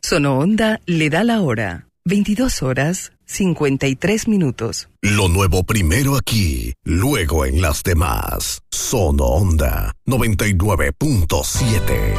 Sono Onda le da la hora. 22 horas, 53 minutos. Lo nuevo primero aquí, luego en las demás. Sono Onda 99.7.